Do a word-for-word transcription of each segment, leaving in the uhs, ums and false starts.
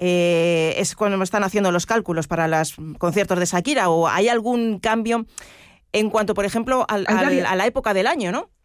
eh, es cuando están haciendo los cálculos para los conciertos de Shakira, o hay algún cambio en cuanto, por ejemplo, al, al, a la época del año, ¿no?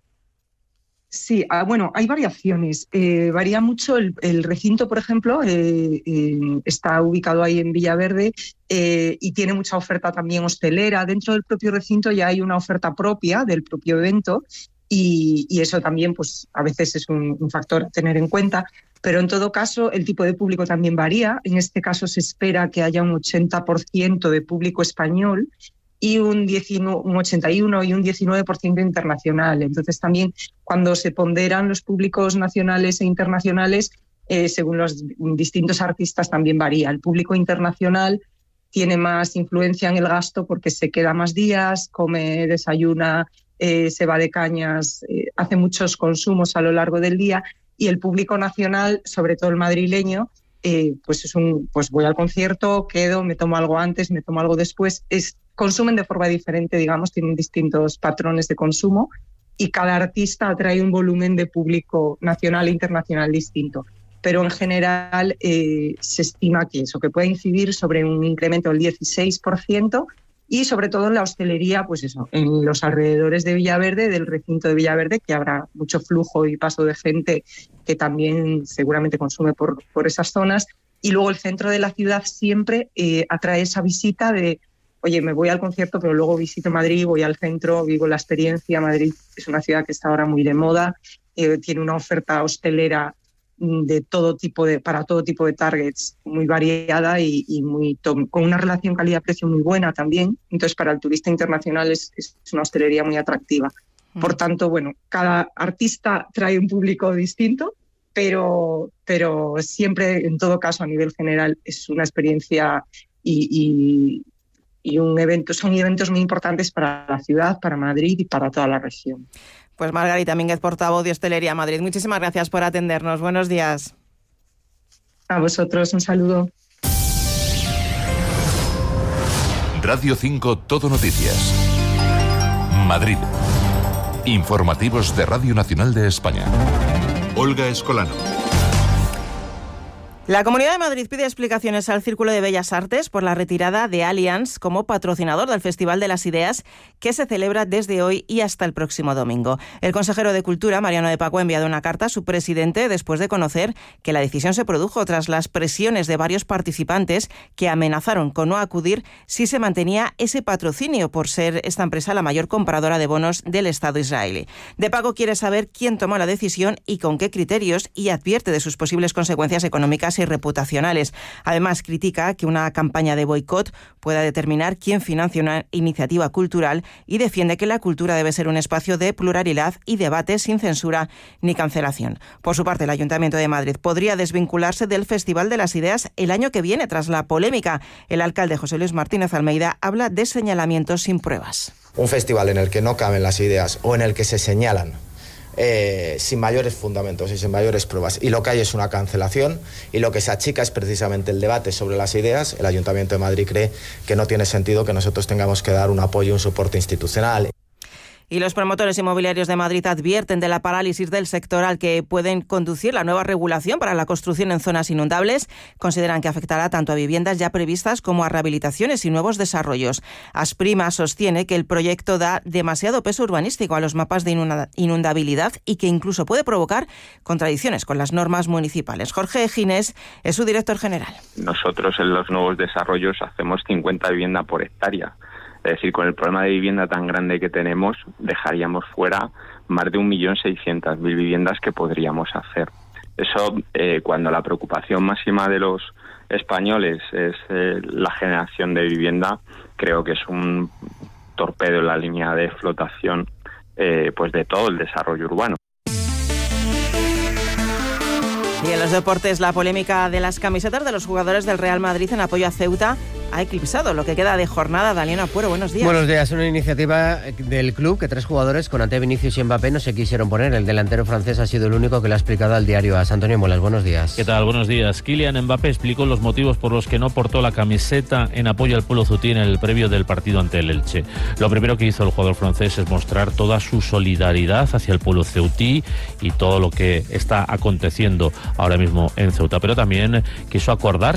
Sí, ah, bueno, hay variaciones. Eh, varía mucho el, el recinto, por ejemplo, eh, eh, está ubicado ahí en Villaverde eh, y tiene mucha oferta también hostelera. Dentro del propio recinto ya hay una oferta propia del propio evento y, y eso también, pues, a veces es un, un factor a tener en cuenta. Pero en todo caso, el tipo de público también varía. En este caso se espera que haya un ochenta por ciento de público español y un, diecinueve, un ochenta y uno y un diecinueve por ciento internacional. Entonces también cuando se ponderan los públicos nacionales e internacionales, eh, según los distintos artistas también varía. El público internacional tiene más influencia en el gasto porque se queda más días, come, desayuna, eh, se va de cañas, eh, hace muchos consumos a lo largo del día, y el público nacional, sobre todo el madrileño, eh, pues es un, pues voy al concierto, quedo, me tomo algo antes, me tomo algo después. Es, consumen de forma diferente, digamos, tienen distintos patrones de consumo y cada artista atrae un volumen de público nacional e internacional distinto. Pero en general eh, se estima que eso, que puede incidir sobre un incremento del dieciséis por ciento y sobre todo en la hostelería, pues eso, en los alrededores de Villaverde, del recinto de Villaverde, que habrá mucho flujo y paso de gente que también seguramente consume por, por esas zonas. Y luego el centro de la ciudad siempre eh, atrae esa visita de, oye, me voy al concierto, pero luego visito Madrid, voy al centro, vivo la experiencia. Madrid es una ciudad que está ahora muy de moda, eh, tiene una oferta hostelera de todo tipo de, para todo tipo de targets, muy variada y, y muy con una relación calidad-precio muy buena también. Entonces, para el turista internacional es, es una hostelería muy atractiva. Por tanto, bueno, cada artista trae un público distinto, pero, pero siempre, en todo caso, a nivel general, es una experiencia y, y, y un evento, son eventos muy importantes para la ciudad, para Madrid y para toda la región. Pues Margarita Mínguez, portavoz de Hostelería Madrid, muchísimas gracias por atendernos. Buenos días. A vosotros, un saludo. Radio cinco Todo Noticias. Madrid. Informativos de Radio Nacional de España. Olga Escolano. La Comunidad de Madrid pide explicaciones al Círculo de Bellas Artes por la retirada de Allianz como patrocinador del Festival de las Ideas, que se celebra desde hoy y hasta el próximo domingo. El consejero de Cultura, Mariano de Paco, ha enviado una carta a su presidente después de conocer que la decisión se produjo tras las presiones de varios participantes que amenazaron con no acudir si se mantenía ese patrocinio, por ser esta empresa la mayor compradora de bonos del Estado israelí. De Paco quiere saber quién tomó la decisión y con qué criterios, y advierte de sus posibles consecuencias económicas y reputacionales. Además, critica que una campaña de boicot pueda determinar quién financia una iniciativa cultural y defiende que la cultura debe ser un espacio de pluralidad y debate sin censura ni cancelación. Por su parte, el Ayuntamiento de Madrid podría desvincularse del Festival de las Ideas el año que viene tras la polémica. El alcalde José Luis Martínez Almeida habla de señalamientos sin pruebas. Un festival en el que no caben las ideas o en el que se señalan Eh, sin mayores fundamentos y sin mayores pruebas, y lo que hay es una cancelación, y lo que se achica es precisamente el debate sobre las ideas. El Ayuntamiento de Madrid cree que no tiene sentido que nosotros tengamos que dar un apoyo y un soporte institucional. Y los promotores inmobiliarios de Madrid advierten de la parálisis del sector al que pueden conducir la nueva regulación para la construcción en zonas inundables. Consideran que afectará tanto a viviendas ya previstas como a rehabilitaciones y nuevos desarrollos. Asprima sostiene que el proyecto da demasiado peso urbanístico a los mapas de inundabilidad y que incluso puede provocar contradicciones con las normas municipales. Jorge Ginés es su director general. Nosotros en los nuevos desarrollos hacemos cincuenta viviendas por hectárea. Es decir, con el problema de vivienda tan grande que tenemos, dejaríamos fuera más de un millón seiscientas mil viviendas que podríamos hacer. Eso, eh, cuando la preocupación máxima de los españoles es eh, la generación de vivienda, creo que es un torpedo en la línea de flotación eh, pues de todo el desarrollo urbano. Y en los deportes, la polémica de las camisetas de los jugadores del Real Madrid en apoyo a Ceuta ha eclipsado lo que queda de jornada. Daniel Apuero, buenos días. Buenos días. Una iniciativa del club que tres jugadores, con Ante, Vinicius y Mbappé, no se quisieron poner. El delantero francés ha sido el único que le ha explicado al diario AS. Antonio Molas, buenos días. ¿Qué tal? Buenos días. Kylian Mbappé explicó los motivos por los que no portó la camiseta en apoyo al pueblo ceutí en el previo del partido ante el Elche. Lo primero que hizo el jugador francés es mostrar toda su solidaridad hacia el pueblo ceutí y todo lo que está aconteciendo ahora mismo en Ceuta, pero también quiso acordarse